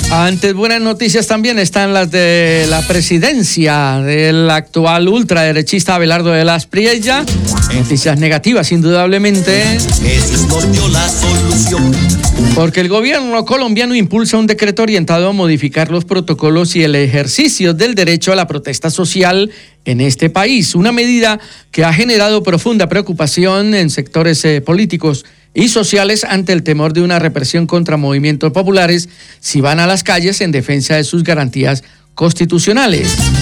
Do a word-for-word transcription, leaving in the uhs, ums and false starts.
Antes buenas noticias también están las de la presidencia del actual ultraderechista Abelardo de las Priella. Noticias negativas, indudablemente. Jesús nos dio la solución. Porque el gobierno colombiano impulsa un decreto orientado a modificar los protocolos y el ejercicio del derecho a la protesta social en este país. Una medida que ha generado profunda preocupación en sectores eh, políticos y sociales ante el temor de una represión contra movimientos populares si van a las calles en defensa de sus garantías constitucionales.